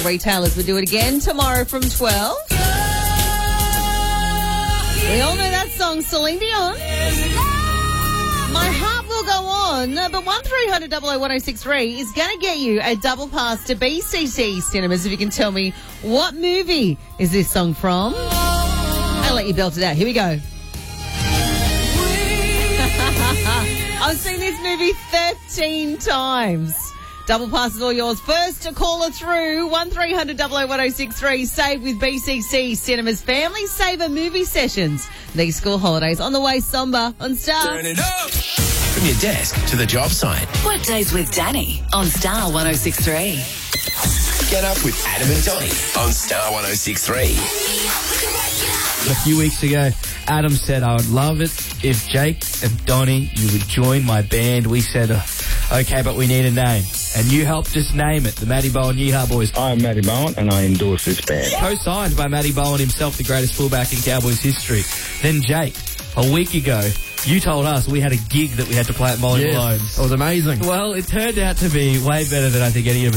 retailers. We'll do it again tomorrow from 12. We all know that song, Celine Dion. My Heart Will Go On, but 1300-001063 is going to get you a double pass to BCC Cinemas if you can tell me what movie is this song from. I'll let you belt it out. Here we go. I've seen this movie 13 times. Double pass is all yours. First to caller through, 1300-001063. Save with BCC Cinemas Family Saver Movie Sessions. These school holidays on the way. Somber on Star. Turn it up. From your desk to the job site. Workdays with Danny on Star 106.3. Get up with Adam and Donny on Star 106.3. A few weeks ago, Adam said, I would love it if Jake and Donny, you would join my band. We said, okay, but we need a name. And you helped us name it, the Matty Bowen Yeehaw Boys. I'm Matty Bowen and I endorse this band. Co-signed by Matty Bowen himself, the greatest fullback in Cowboys history. Then Jake, a week ago, you told us we had a gig that we had to play at Molly Malone's. It was amazing. Well, it turned out to be way better than I think any of us